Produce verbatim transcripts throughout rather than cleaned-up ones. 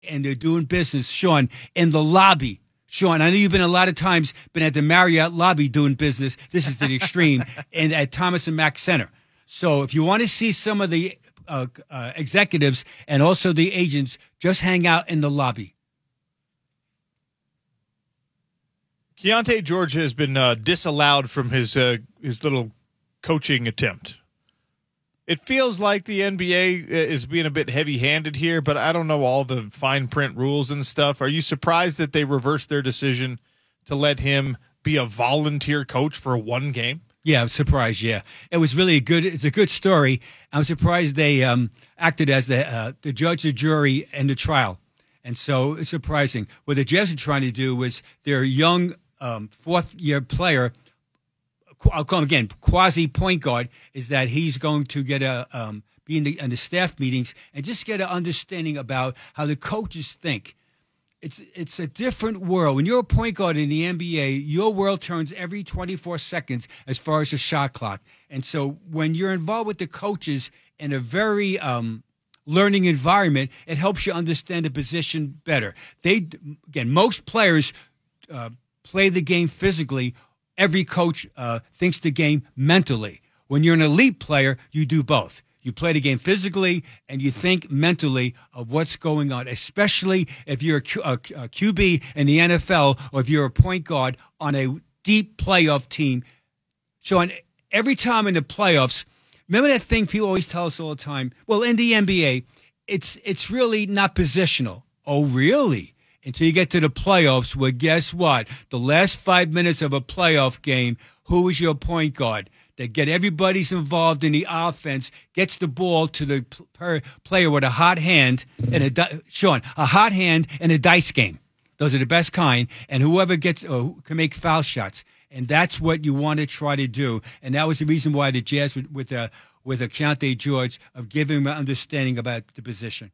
and they're doing business, Sean, in the lobby. Sean, I know you've been a lot of times been at the Marriott lobby doing business. This is to the extreme, and at Thomas and Mack Center. So if you want to see some of the uh, uh, executives and also the agents, just hang out in the lobby. Keyonte George has been uh, disallowed from his uh, his little coaching attempt. It feels like the N B A is being a bit heavy-handed here, but I don't know all the fine print rules and stuff. Are you surprised that they reversed their decision to let him be a volunteer coach for one game? Yeah, I'm surprised. Yeah, it was really a good. It's a good story. I'm surprised they um, acted as the uh, the judge, the jury, and the trial, and so it's surprising. What the Jazz are trying to do was their young um, fourth year player. I'll call him again, quasi point guard, is that he's going to get a um, be in the, in the staff meetings and just get an understanding about how the coaches think. It's it's a different world. When you're a point guard in the N B A, your world turns every twenty-four seconds as far as the shot clock. And so when you're involved with the coaches in a very um, learning environment, it helps you understand the position better. They again, most players uh, play the game physically. Every coach uh, thinks the game mentally. When you're an elite player, you do both. You play the game physically, and you think mentally of what's going on, especially if you're a, Q, a, a Q B in the N F L or if you're a point guard on a deep playoff team. So on, every time in the playoffs, remember that thing people always tell us all the time? Well, in the N B A, it's it's really not positional. Oh, really? Until you get to the playoffs, where guess what? The last five minutes of a playoff game, who is your point guard? They get everybody's involved in the offense, gets the ball to the per player with a hot hand and a di- Sean, a hot hand and a dice game. Those are the best kind, and whoever gets uh, can make foul shots, and that's what you want to try to do. And that was the reason why the Jazz with with a with a Keyonte George of giving him an understanding about the position.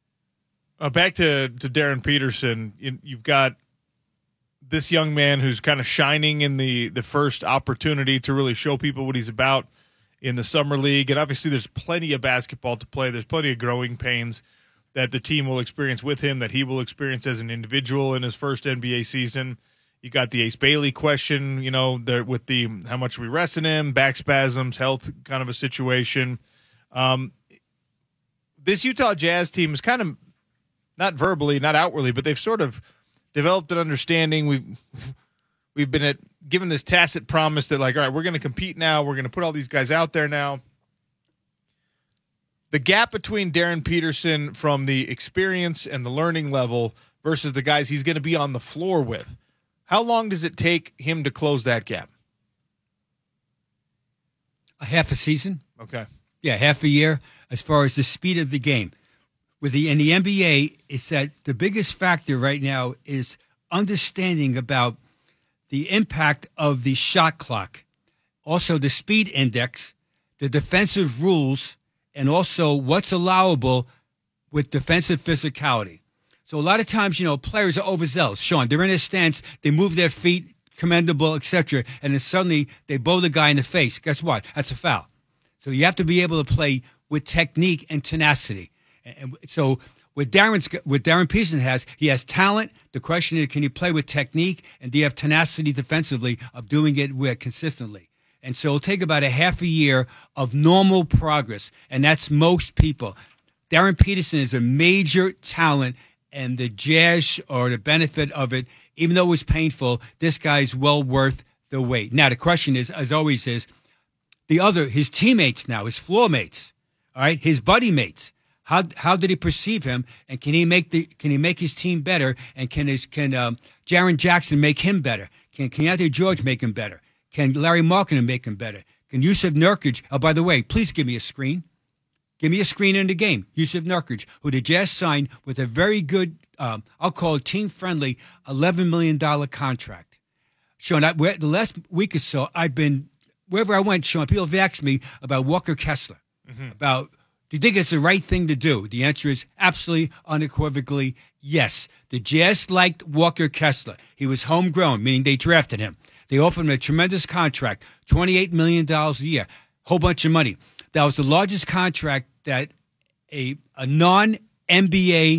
Uh, back to to Darren Peterson, you, you've got this young man who's kind of shining in the, the first opportunity to really show people what he's about in the summer league. And obviously there's plenty of basketball to play. There's plenty of growing pains that the team will experience with him, that he will experience as an individual in his first N B A season. You got the Ace Bailey question, you know, there with the how much are we resting him, back spasms, health kind of a situation. Um, this Utah Jazz team is kind of not verbally, not outwardly, but they've sort of developed an understanding. We've we've been at, given this tacit promise that, like, all right, we're going to compete now. We're going to put all these guys out there now. The gap between Darren Peterson from the experience and the learning level versus the guys he's going to be on the floor with, how long does it take him to close that gap? A half a season. Okay. Yeah, half a year as far as the speed of the game. With the in the N B A, it's that the biggest factor right now is understanding about the impact of the shot clock, also the speed index, the defensive rules, and also what's allowable with defensive physicality. So a lot of times, you know, players are overzealous. Sean, they're in a stance, they move their feet, commendable, et cetera, and then suddenly they bow the guy in the face. Guess what? That's a foul. So you have to be able to play with technique and tenacity. And so what Darren's what Darren Peterson has, he has talent. The question is, can you play with technique, and do you have tenacity defensively of doing it with consistently? And so it'll take about a half a year of normal progress, and that's most people. Darren Peterson is a major talent, and the Jazz, or the benefit of it, even though it was painful, this guy's well worth the wait. Now the question is, as always, is the other his teammates now, his floor mates, all right, his buddy mates. How how did he perceive him, and can he make the can he make his team better? And can his can um, Jaren Jackson make him better? Can Keyonte George make him better? Can Larry Markkinen make him better? Can Jusuf Nurkic? Oh, by the way, please give me a screen. Give me a screen in the game. Jusuf Nurkic, who the Jazz signed with a very good, um, I'll call it team-friendly, eleven million dollars contract. Sean, I, the last week or so, I've been wherever I went. Sean, people have asked me about Walker Kessler, mm-hmm. about. Do you think it's the right thing to do? The answer is absolutely, unequivocally, yes. The Jazz liked Walker Kessler. He was homegrown, meaning they drafted him. They offered him a tremendous contract, twenty-eight million dollars a year, whole bunch of money. That was the largest contract that a, a non-N B A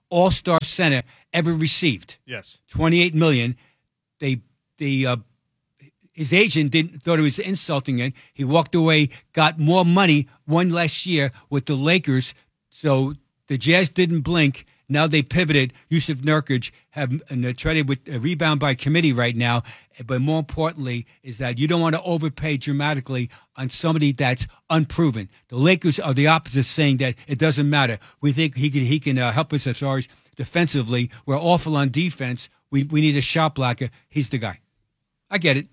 all-star center ever received. Yes. twenty-eight million dollars. They, they, uh, his agent didn't thought it was insulting it. He walked away, got more money one last year with the Lakers. So the Jazz didn't blink. Now they pivoted. Yusuf Nurkic have and they're traded with a rebound by committee right now. But more importantly is that you don't want to overpay dramatically on somebody that's unproven. The Lakers are the opposite, saying that it doesn't matter. We think he can he can uh, help us as far as defensively. We're awful on defense. We we need a shot blocker. He's the guy. I get it.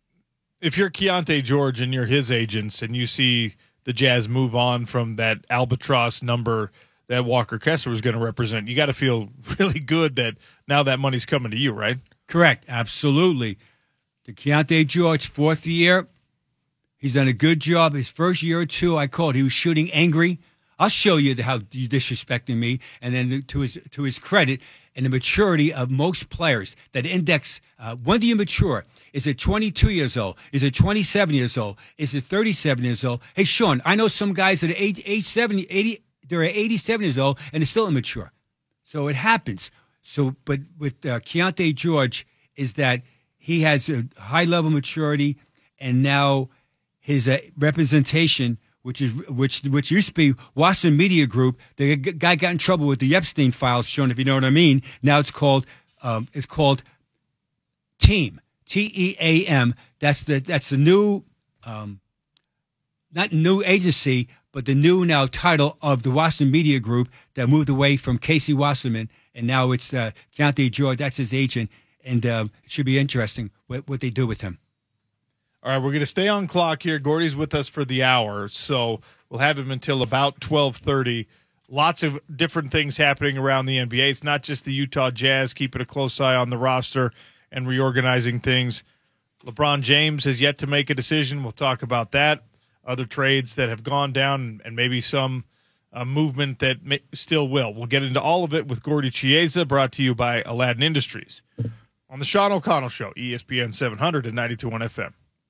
If you're Keontae George and you're his agents and you see the Jazz move on from that albatross number that Walker Kessler was going to represent, you got to feel really good that now that money's coming to you, right? Correct. Absolutely. The Keontae George, fourth year, he's done a good job. His first year or two, I called. He was shooting angry. I'll show you how you're disrespecting me. And then to his to his credit and the maturity of most players, that index, uh, when do you mature? Is it twenty-two years old? Is it twenty-seven years old? Is it thirty-seven years old? Hey, Sean, I know some guys that are age, age seventy, eighty, they're eighty-seven years old and they're still immature. So it happens. So, but with uh, Keontae George is that he has a high level maturity, and now his uh, representation, which is which which used to be Washington Media Group, the g- guy got in trouble with the Epstein files, Sean, if you know what I mean. Now it's called um, it's called Team. T E A M. That's the that's the new, um, not new agency, but the new now title of the Washington Media Group that moved away from Casey Wasserman, and now it's uh, Keontae George. That's his agent, and uh, it should be interesting what, what they do with him. All right, we're going to stay on clock here. Gordy's with us for the hour, so we'll have him until about twelve thirty. Lots of different things happening around the N B A. It's not just the Utah Jazz keeping a close eye on the roster and reorganizing things. LeBron James has yet to make a decision. We'll talk about that. Other trades that have gone down and maybe some uh, movement that may, still will. We'll get into all of it with Gordy Chiesa, brought to you by Aladdin Industries. On the Sean O'Connell Show, E S P N seven hundred and ninety-two point one F M.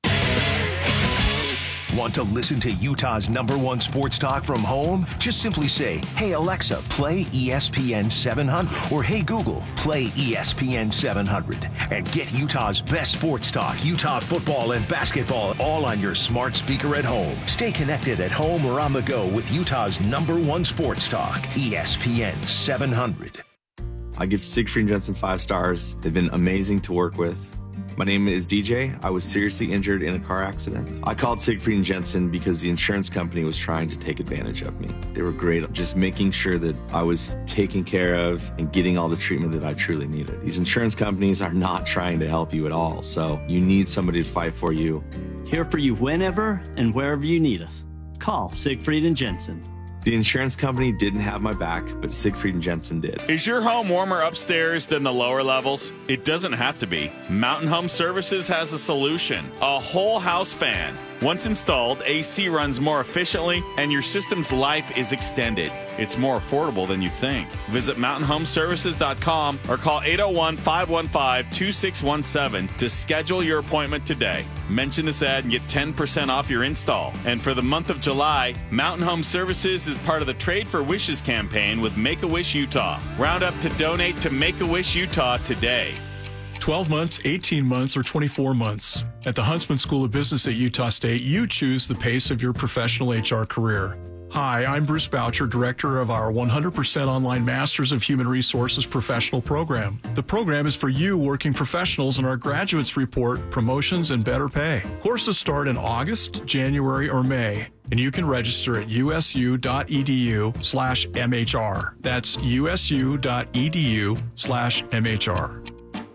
Want to listen to Utah's number one sports talk from home? Just simply say, hey, Alexa, play E S P N seven hundred. Or hey, Google, play E S P N seven hundred. And get Utah's best sports talk, Utah football and basketball, all on your smart speaker at home. Stay connected at home or on the go with Utah's number one sports talk, E S P N seven hundred. I give Siegfried and Jensen five stars. They've been amazing to work with. My name is D J. I was seriously injured in a car accident. I called Siegfried and Jensen because the insurance company was trying to take advantage of me. They were great at just making sure that I was taken care of and getting all the treatment that I truly needed. These insurance companies are not trying to help you at all, so you need somebody to fight for you. Here for you whenever and wherever you need us. Call Siegfried and Jensen. The insurance company didn't have my back, but Siegfried and Jensen did. Is your home warmer upstairs than the lower levels? It doesn't have to be. Mountain Home Services has a solution. A whole house fan. Once installed, A C runs more efficiently and your system's life is extended. It's more affordable than you think. Visit mountain home services dot com or call eight oh one, five one five, two six one seven to schedule your appointment today. Mention this ad and get ten percent off your install. And for the month of July, Mountain Home Services is part of the Trade for Wishes campaign with Make-A-Wish Utah. Round up to donate to Make-A-Wish Utah today. twelve months, eighteen months, or twenty-four months. At the Huntsman School of Business at Utah State, you choose the pace of your professional H R career. Hi, I'm Bruce Boucher, director of our one hundred percent online Masters of Human Resources professional program. The program is for you working professionals, and our graduates report promotions and better pay. Courses start in August, January, or May, and you can register at usu.edu slash MHR. That's usu.edu slash MHR.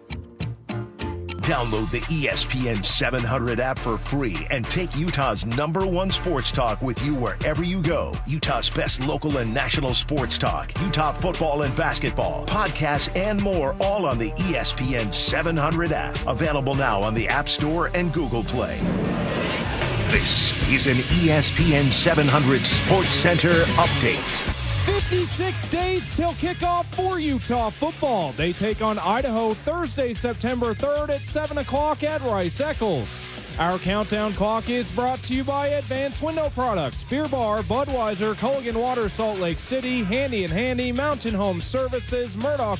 Download the E S P N seven hundred app for free and take Utah's number one sports talk with you wherever you go. Utah's best local and national sports talk, Utah football and basketball, podcasts, and more, all on the E S P N seven hundred app. Available now on the App Store and Google Play. This is an E S P N seven hundred Sports Center update. fifty-six days till kickoff for Utah football. They take on Idaho Thursday, September third at seven o'clock at Rice Eccles. Our countdown clock is brought to you by Advanced Window Products, Beer Bar, Budweiser, Culligan Water, Salt Lake City, Handy and Handy, Mountain Home Services, Murdoch